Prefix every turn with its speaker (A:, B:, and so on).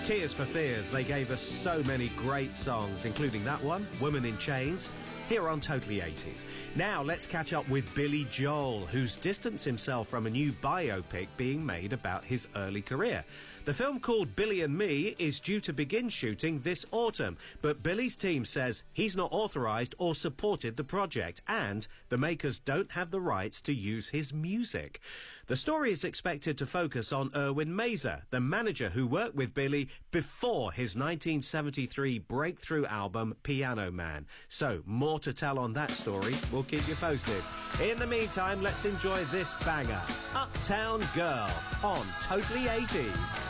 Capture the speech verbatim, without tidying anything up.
A: Tears for Fears, they gave us so many great songs, including that one, Woman in Chains, here on Totally eighties. Now let's catch up with Billy Joel, who's distanced himself from a new biopic being made about his early career. The film, called Billy and Me, is due to begin shooting this autumn, but Billy's team says he's not authorised or supported the project, and the makers don't have the rights to use his music. The story is expected to focus on Erwin Mazer, the manager who worked with Billy before his nineteen seventy-three breakthrough album Piano Man. So, more to tell on that story. We'll keep you posted. In the meantime, let's enjoy this banger, Uptown Girl, on Totally eighties.